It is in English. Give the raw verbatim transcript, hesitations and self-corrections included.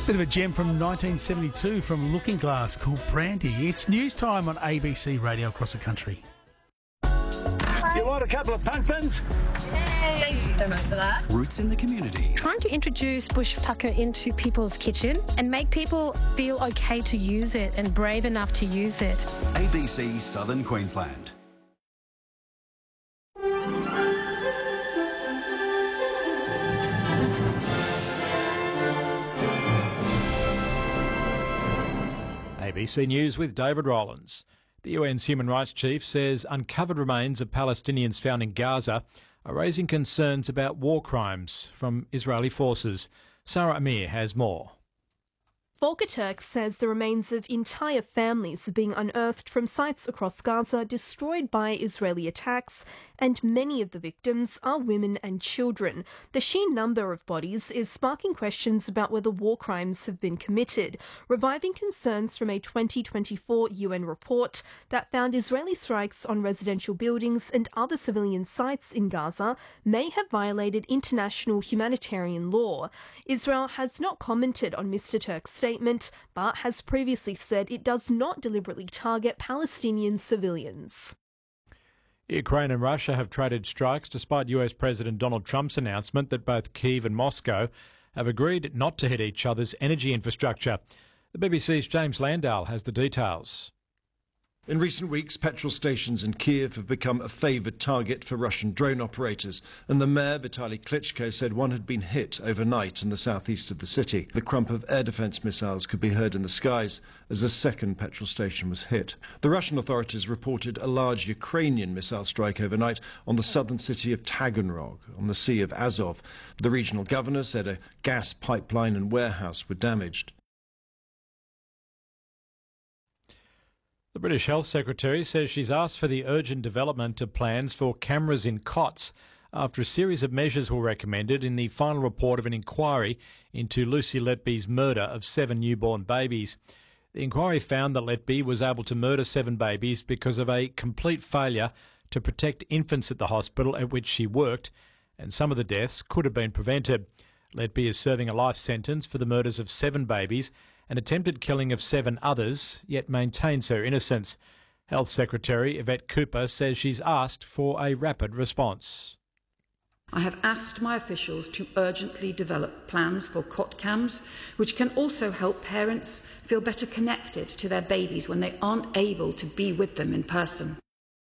Bit of a gem from nineteen seventy-two from Looking Glass called Brandy. It's news time on A B C Radio across the country. You want a couple of pumpkins? Thank you so much for that. Roots in the community. Trying to introduce bush tucker into people's kitchen and make people feel okay to use it and brave enough to use it. A B C Southern Queensland. A B C News with David Rowlands. The U N's Human Rights Chief says uncovered remains of Palestinians found in Gaza are raising concerns about war crimes from Israeli forces. Sarah Amir has more. Volker Turk says the remains of entire families are being unearthed from sites across Gaza destroyed by Israeli attacks, and many of the victims are women and children. The sheer number of bodies is sparking questions about whether war crimes have been committed, reviving concerns from a twenty twenty-four U N report that found Israeli strikes on residential buildings and other civilian sites in Gaza may have violated international humanitarian law. Israel has not commented on Mister Turk's statement, but has previously said it does not deliberately target Palestinian civilians. Ukraine and Russia have traded strikes despite U S President Donald Trump's announcement that both Kyiv and Moscow have agreed not to hit each other's energy infrastructure. The B B C's James Landau has the details. In recent weeks, petrol stations in Kyiv have become a favoured target for Russian drone operators, and the mayor, Vitaly Klitschko, said one had been hit overnight in the southeast of the city. The crump of air defence missiles could be heard in the skies as a second petrol station was hit. The Russian authorities reported a large Ukrainian missile strike overnight on the southern city of Taganrog, on the Sea of Azov. The regional governor said a gas pipeline and warehouse were damaged. The British Health Secretary says she's asked for the urgent development of plans for cameras in cots after a series of measures were recommended in the final report of an inquiry into Lucy Letby's murder of seven newborn babies. The inquiry found that Letby was able to murder seven babies because of a complete failure to protect infants at the hospital at which she worked, and some of the deaths could have been prevented. Letby is serving a life sentence for the murders of seven babies and attempted killing of seven others, yet maintains her innocence. Health Secretary Yvette Cooper says she's asked for a rapid response. I have asked my officials to urgently develop plans for cot cams, which can also help parents feel better connected to their babies when they aren't able to be with them in person.